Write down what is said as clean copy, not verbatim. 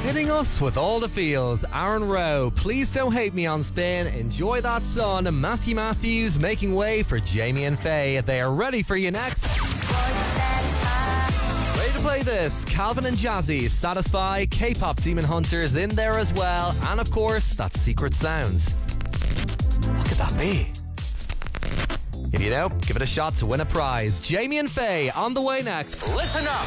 Hitting us with all the feels. Aaron Rowe, Please Don't Hate Me on Spin. Enjoy That Sun. Matthew Matthews making way for Jamie and Faye. They are ready for you next. Ready to play this. Calvin and Jazzy, Satisfy. K-pop Demon Hunters in there as well. And of course, that Secret Sounds. What could that be? If you know, give it a shot to win a prize. Jamie and Faye on the way next. Listen up.